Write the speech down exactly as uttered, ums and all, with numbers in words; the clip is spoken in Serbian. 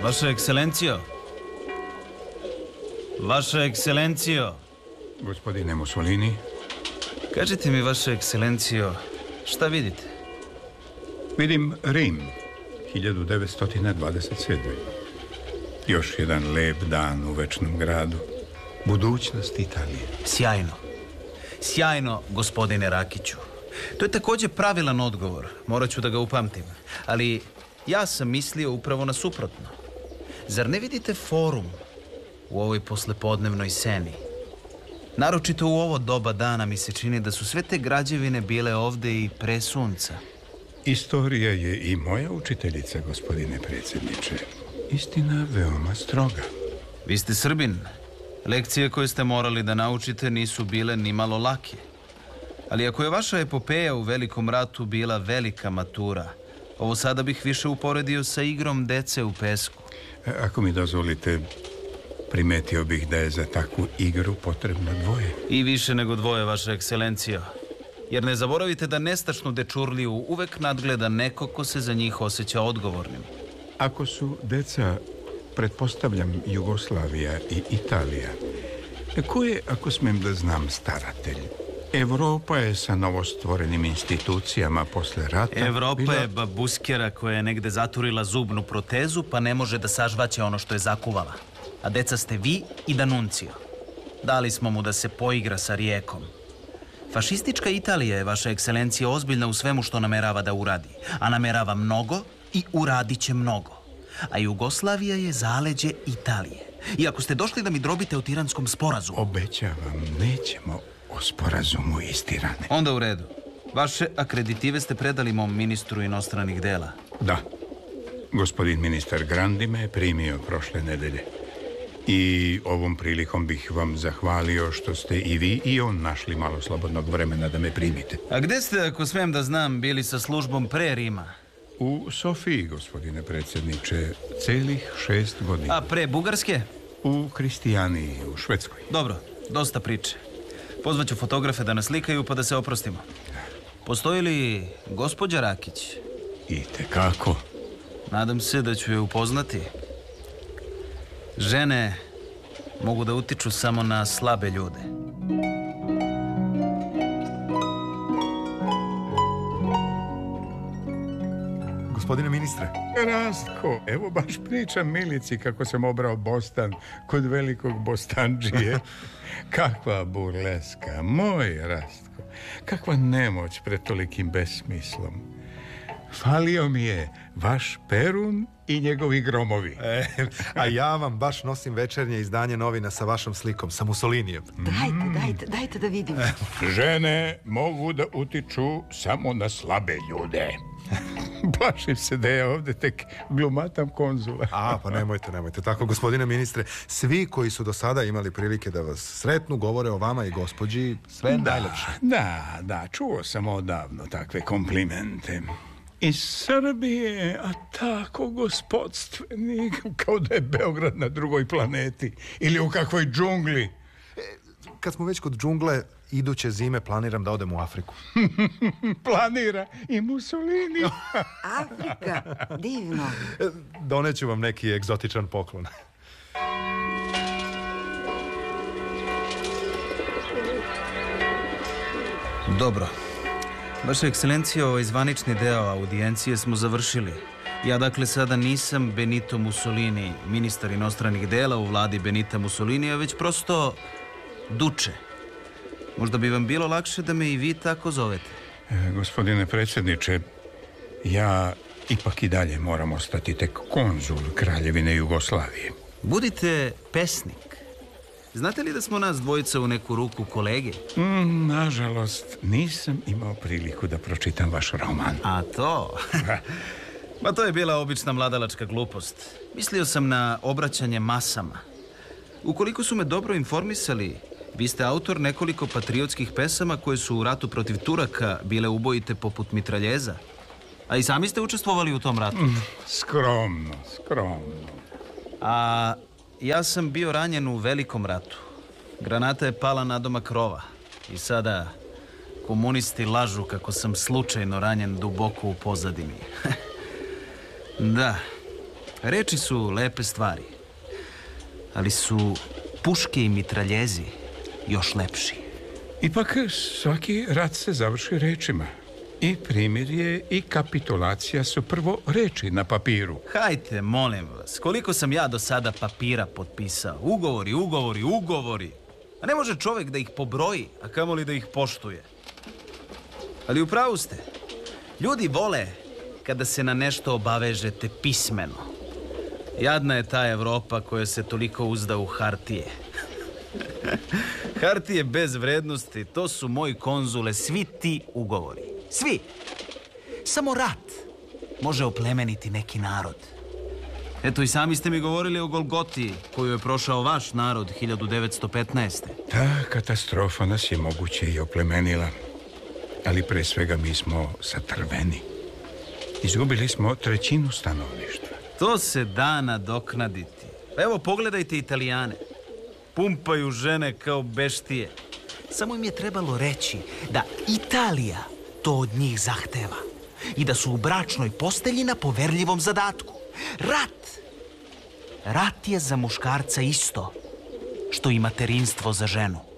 Vaša ekscelencijo. Vaša ekscelencijo. Gospodine Mussolini. Kažite mi, vaša ekscelencijo, šta vidite? Vidim Rim, hiljadu devetsto dvadeset sedme. Još jedan lep dan u večnom gradu. Budućnost Italije. Sjajno. Sjajno, gospodine Rakiću. To je također pravilan odgovor. Morat ću da ga upamtim. Ali ja sam mislio upravo na suprotno. Zar ne vidite forum u ovoj poslepodnevnoj sceni? Naročito u ovo doba dana mi se čini da su sve te građevine bile ovde i pre sunca. Istorija je i moja učiteljica, gospodine predsjedniče. Istina veoma stroga. Vi ste Srbin. Lekcije koje ste morali da naučite nisu bile ni malo lake. Ali ako je vaša epopeja u Velikom ratu bila velika matura, ovo sada bih više uporedio sa igrom dece u pesku. Ako mi dozvolite, primetio bih da je za takvu igru potrebno dvoje. I više nego dvoje, vaša ekscelencijo. Jer ne zaboravite da nestašnu dečurliju uvek nadgleda neko ko se za njih osjeća odgovornim. Ako su deca, pretpostavljam, Jugoslavija i Italija, ko je, ako smem da znam, staratelj? Evropa je sa novostvorenim institucijama posle rata... Evropa bila... je babuskera koja je negde zaturila zubnu protezu pa ne može da sažvaće ono što je zakuvala. A deca ste vi i Danuncio. Dali smo mu da se poigra sa rijekom. Fašistička Italija je, vaša ekscelencija, ozbiljna u svemu što namerava da uradi. A namerava mnogo i uradit će mnogo. A Jugoslavija je zaleđe Italije. I ako ste došli da mi drobite o tiranskom sporazumu... Obećavam, nećemo o sporazumu iz Tirane. Onda u redu. Vaše akreditive ste predali mom ministru inostranih dela. Da. Gospodin ministar Grandi me je primio prošle nedelje. I ovom prilikom bih vam zahvalio što ste i vi i on našli malo slobodnog vremena da me primite. A gde ste, ako smem da znam, bili sa službom pre Rima? U Sofiji, gospodine predsjedniče, celih šest godina. A pre Bugarske? U Kristijaniji, u Švedskoj. Dobro, dosta priče. Pozvaću fotografe da nas slikaju pa da se oprostimo. Postoji li gospođa Rakić? Itekako. Nadam se da ću je upoznati. Žene mogu da utiču samo na slabe ljude. Gospodine ministre. Rastko, evo baš pričam Milici kako sam obrao bostan kod velikog bostanđije. Kakva burleska, moj Rastko. Kakva nemoć pred tolikim besmislom. Falio mi je vaš Perun i njegovi gromovi. E, a ja vam baš nosim večernje izdanje novina sa vašom slikom, sa Mussolinijem. Dajte, dajte, dajte da vidim. Žene mogu da utiču samo na slabe ljude. Plašim se da je ovdje tek glumatam konzula. A, pa nemojte, nemojte. Tako, gospodine ministre, svi koji su do sada imali prilike da vas sretnu, govore o vama i gospođi sve da, najlepše. Da, da, čuo sam odavno takve komplimente. Iz Srbije, a tako gospodstveni, kao da je Beograd na drugoj planeti ili u kakvoj džungli. Kad smo već kod džungle, iduće zime planiram da odem u Afriku. Planira i Mussolini. Afrika, divno. Doneću vam neki egzotičan poklon. Dobro. Vaša ekscelencija, ovaj zvanični deo audijencije smo završili. Ja dakle sada nisam Benito Mussolini, ministar inostranih dela u vladi Benita Mussolinija, već prosto Duče. Možda bi vam bilo lakše da me i vi tako zovete. E, gospodine predsjedniče, ja ipak i dalje moram ostati tek konzul Kraljevine Jugoslavije. Budite pesnik. Znate li da smo nas dvojica u neku ruku kolege? Mm, nažalost, nisam imao priliku da pročitam vaš roman. A to? Ma to je bila obična mladalačka glupost. Mislio sam na obraćanje masama. Ukoliko su me dobro informisali, vi ste autor nekoliko patriotskih pesama koje su u ratu protiv Turaka bile ubojite poput mitraljeza. A i sami ste učestvovali u tom ratu. Mm, skromno, skromno. A ja sam bio ranjen u Velikom ratu. Granata je pala na domak rova. I sada komunisti lažu kako sam slučajno ranjen duboko u pozadini. Da. Reči su lepe stvari, ali su puške i mitraljezi još lepši. Ipak svaki rat se završi rečima. I primirje i kapitulacija su prvo reči na papiru. Hajte, molim vas, koliko sam ja do sada papira potpisao? Ugovori, ugovori, ugovori. A ne može čovjek da ih pobroji, a kamoli da ih poštuje. Ali u pravu ste. Ljudi vole kada se na nešto obavežete pismeno. Jadna je ta Evropa koja se toliko uzda u hartije. Hartije bez vrednosti, to su moji konzule, svi ti ugovori. Svi. Samo rat može oplemeniti neki narod. Eto, i sami ste mi govorili o Golgoti, koju je prošao vaš narod hiljadu devetsto petnaeste. Ta katastrofa nas je moguće i oplemenila. Ali pre svega mi smo satrveni. Izgubili smo trećinu stanovništva. To se da nadoknaditi. Evo, pogledajte Italijane. Pumpaju žene kao beštije. Samo im je trebalo reći da Italija to od njih zahteva i da su u bračnoj postelji na poverljivom zadatku. Rat! Rat je za muškarca isto što i materinstvo za ženu.